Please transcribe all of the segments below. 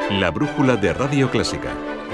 La brújula de Radio Clásica.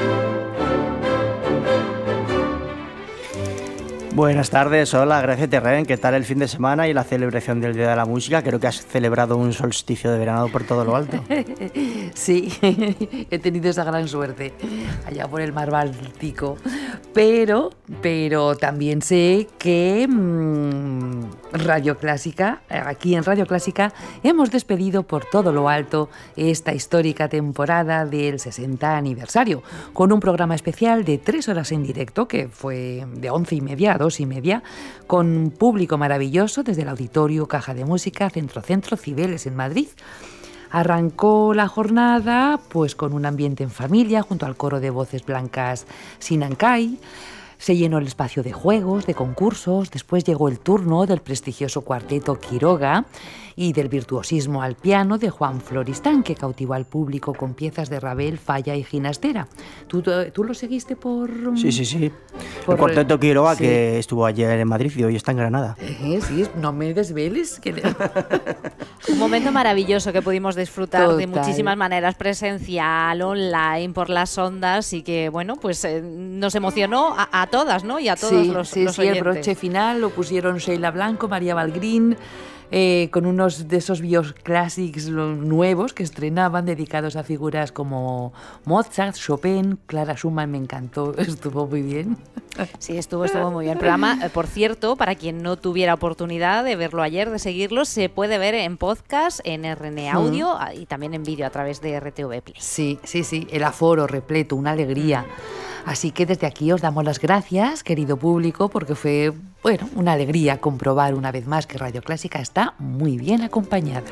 Buenas tardes, hola, Gracia Terren. ¿Qué tal el fin de semana y la celebración del Día de la Música? Creo que has celebrado un solsticio de verano por todo lo alto. Sí, he tenido esa gran suerte allá por el mar Báltico, pero también sé que Radio Clásica, aquí en Radio Clásica, hemos despedido por todo lo alto esta histórica temporada del 60 aniversario, con un programa especial de 3 horas en directo, que fue de 11:30 a 2:30, con público maravilloso desde el Auditorio Caja de Música Centro Cibeles en Madrid. Arrancó la jornada pues con un ambiente en familia junto al coro de voces blancas Sinancay. Se llenó el espacio de juegos, de concursos. Después llegó el turno del prestigioso cuarteto Quiroga y del virtuosismo al piano de Juan Floristán, que cautivó al público con piezas de Ravel, Falla y Ginastera. ¿Tú lo seguiste por...? Sí. El cuarteto Quiroga, sí, que estuvo ayer en Madrid y hoy está en Granada. Sí, no me desveles. Un momento maravilloso que pudimos disfrutar. Total. De muchísimas maneras, presencial, online, por las ondas, y que, bueno, pues nos emocionó a todas, ¿no? Y a todos los oyentes. El broche final lo pusieron Sheila Blanco, María Valgrín, con unos de esos bioclàssics nuevos que estrenaban, dedicados a figuras como Mozart, Chopin, Clara Schumann. Me encantó, estuvo muy bien. Sí, estuvo muy bien. El programa, por cierto, para quien no tuviera oportunidad de verlo ayer, de seguirlo, se puede ver en podcast, en RN Audio y también en vídeo a través de RTV Play. Sí, el aforo repleto, una alegría. Así que desde aquí os damos las gracias, querido público, porque fue, bueno, una alegría comprobar una vez más que Radio Clásica está muy bien acompañada.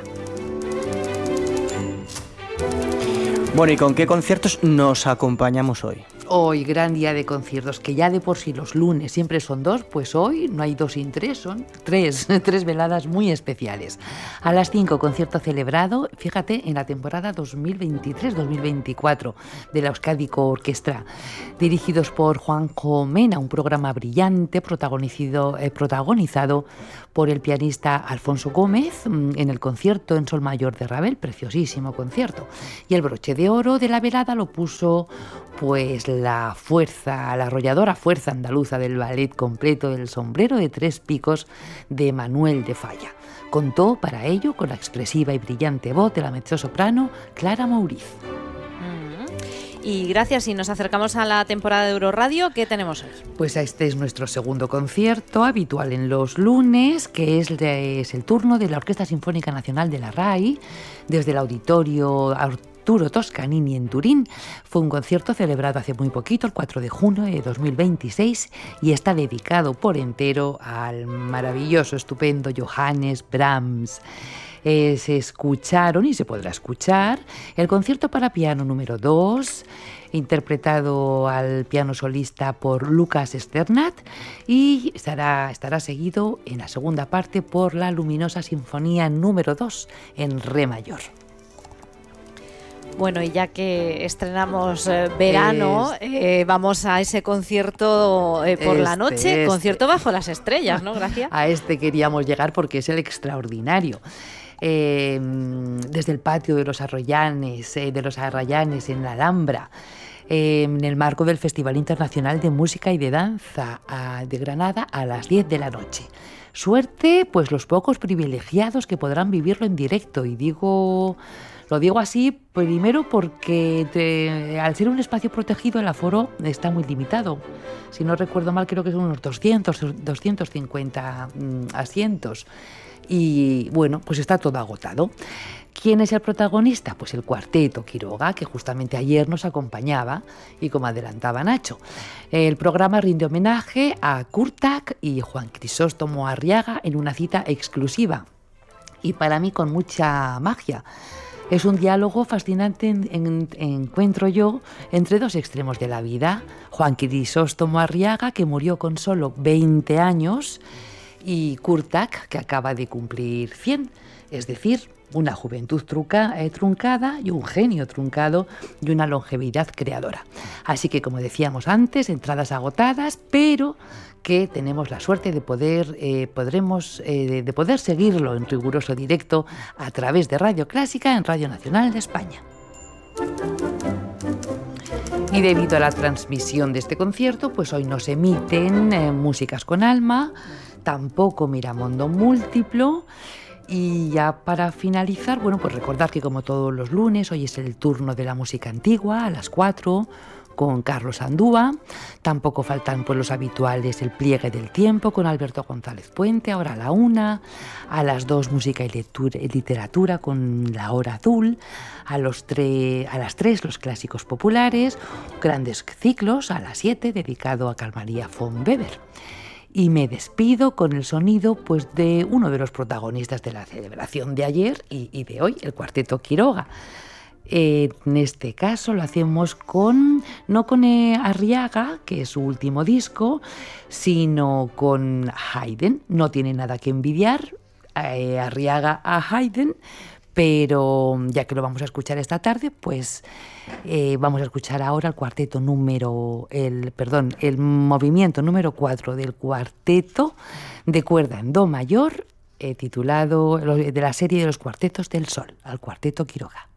Bueno, ¿y con qué conciertos nos acompañamos hoy? Hoy, gran día de conciertos, que ya de por sí los lunes siempre son 2, pues hoy no hay 2 sin 3, son 3 veladas muy especiales. A las 5, concierto celebrado, fíjate, en la temporada 2023-2024 de la Euskadiko Orquestra, dirigidos por Juanjo Mena, un programa brillante protagonizado por el pianista Alfonso Gómez, en el concierto en sol mayor de Ravel, preciosísimo concierto. Y el broche de oro de la velada lo puso pues la arrolladora fuerza andaluza del ballet completo El sombrero de 3 picos de Manuel de Falla. Contó para ello con la expresiva y brillante voz de la mezzosoprano Clara Mauriz. Y gracias, y nos acercamos a la temporada de Euroradio. ¿Qué tenemos hoy? Pues este es nuestro segundo concierto, habitual en los lunes, que es el turno de la Orquesta Sinfónica Nacional de la RAI, desde el Auditorio Arturo Toscanini en Turín. Fue un concierto celebrado hace muy poquito, el 4 de junio de 2026, y está dedicado por entero al maravilloso, estupendo Johannes Brahms. Se escucharon y se podrá escuchar el concierto para piano número 2, interpretado al piano solista por Lucas Sternat, y estará seguido en la segunda parte por la luminosa sinfonía número 2 en re mayor. Bueno, y ya que estrenamos verano, vamos a ese concierto por la noche, concierto bajo las estrellas, ¿no, Gracia? A este queríamos llegar porque es el extraordinario. Desde el patio de los Arrayanes en la Alhambra, en el marco del Festival Internacional de Música y de Danza de Granada a las 10 de la noche. Suerte, pues los pocos privilegiados que podrán vivirlo en directo, y lo digo así primero porque al ser un espacio protegido el aforo está muy limitado. Si no recuerdo mal, creo que son unos 250 asientos. Y bueno, pues está todo agotado. ¿Quién es el protagonista? Pues el cuarteto Quiroga, que justamente ayer nos acompañaba, y como adelantaba Nacho, el programa rinde homenaje a Kurtak y Juan Crisóstomo Arriaga en una cita exclusiva, y para mí con mucha magia. Es un diálogo fascinante, encuentro yo, entre 2 extremos de la vida. Juan Crisóstomo Arriaga, que murió con solo 20 años, y Kurtak, que acaba de cumplir 100, es decir, una juventud truncada y un genio truncado y una longevidad creadora. Así que, como decíamos antes, entradas agotadas, pero que tenemos la suerte de poder seguirlo en riguroso directo a través de Radio Clásica en Radio Nacional de España. Y debido a la transmisión de este concierto, pues hoy no se emiten Músicas con Alma, tampoco Miramondo Múltiplo. Y ya para finalizar, bueno, pues recordar que como todos los lunes, hoy es el turno de la música antigua a las 4 con Carlos Andúa. Tampoco faltan pues los habituales El Pliegue del Tiempo con Alberto González Puente, ahora a la 1, a las 2 música y literatura con La Hora Azul, a las 3 los clásicos populares, grandes ciclos a las 7 dedicado a Carl Maria von Weber. Y me despido con el sonido pues de uno de los protagonistas de la celebración de ayer y de hoy, el Cuarteto Quiroga. En este caso lo hacemos no con Arriaga, que es su último disco, sino con Haydn. No tiene nada que envidiar Arriaga a Haydn, pero ya que lo vamos a escuchar esta tarde, pues vamos a escuchar ahora el movimiento número 4 del cuarteto de cuerda en do mayor, titulado de la serie de los Cuartetos del Sol, al Cuarteto Quiroga.